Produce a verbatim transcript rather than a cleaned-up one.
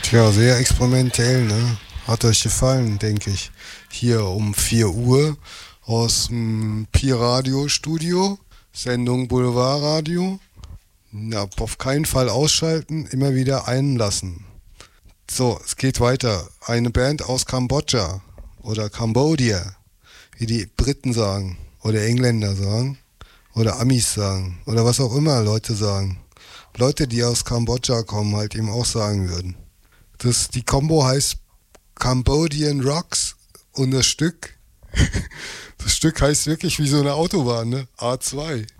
Tja, sehr experimentell, ne? Hat euch gefallen, denke ich. Hier um vier Uhr aus dem Pi-Radio-Studio, Sendung Boulevard-Radio. Na, auf keinen Fall ausschalten, immer wieder einlassen. So, es geht weiter. Eine Band aus Kambodscha oder Cambodia, wie die Briten sagen oder Engländer sagen oder Amis sagen oder was auch immer Leute sagen. Leute, die aus Kambodscha kommen, halt eben auch sagen würden. Das, die Combo heißt Cambodian Rocks und das Stück, das Stück heißt wirklich wie so eine Autobahn, ne? A zwei.